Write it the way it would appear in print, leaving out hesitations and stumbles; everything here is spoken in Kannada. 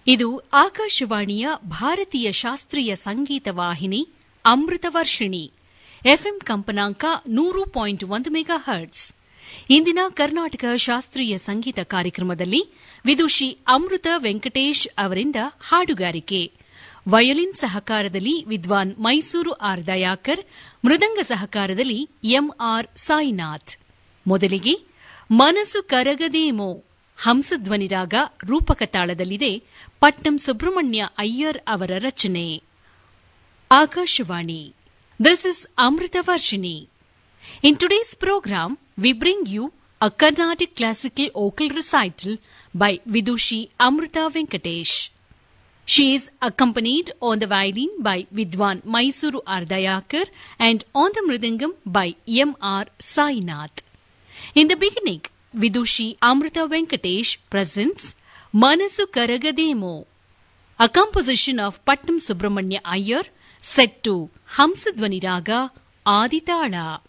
ಇದು ಆಕಾಶವಾಣಿಯ ಭಾರತೀಯ ಶಾಸ್ತ್ರೀಯ ಸಂಗೀತ ವಾಹಿನಿ ಅಮೃತವರ್ಷಿಣಿ ಎಫ್ಎಂ ಕಂಪನಾಂಕ 100.1 ಮೆಗಾಹರ್ಟ್ಸ್. ಇಂದಿನ ಕರ್ನಾಟಕ ಶಾಸ್ತ್ರೀಯ ಸಂಗೀತ ಕಾರ್ಯಕ್ರಮದಲ್ಲಿ ವಿದುಷಿ ಅಮೃತ ವೆಂಕಟೇಶ್ ಅವರಿಂದ ಹಾಡುಗಾರಿಕೆ, ವಯೋಲಿನ್ ಸಹಕಾರದಲ್ಲಿ ವಿದ್ವಾನ್ ಮೈಸೂರು ಆರ್ ದಯಾಕರ್, ಮೃದಂಗ ಸಹಕಾರದಲ್ಲಿ ಎಂಆರ್ ಸಾಯಿನಾಥ್. ಮೊದಲಿಗೆ ಮನಸ್ಸು ಕರಗದೇಮೋ ಹಂಸಧ್ವನಿ ರಾಗ ರೂಪಕ ತಾಳದಲ್ಲಿದೆ ಪಟ್ನಂ ಸುಬ್ರಹ್ಮಣ್ಯ ಅಯ್ಯರ್ ಅವರ ರಚನೆ. Akashvani, this is Amrita Varshini. In today's program, we bring you a Carnatic classical vocal recital by Vidushi Amrita Venkatesh. She is accompanied on the violin by Vidwan Mysuru Ardayakar and on the mridangam by M.R. Sainath. In the beginning, Vidushi Amrita Venkatesh presents Manasu Karagademo, a composition of Patnam Subramanya Iyer set to Hamsadvani Raga Aditala.